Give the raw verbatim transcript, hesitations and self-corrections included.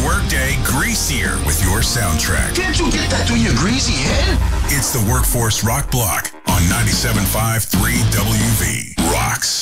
workday greasier with your soundtrack. Can't you get that through your greasy head? It's the Workforce Rock Block on ninety-seven point five three W V.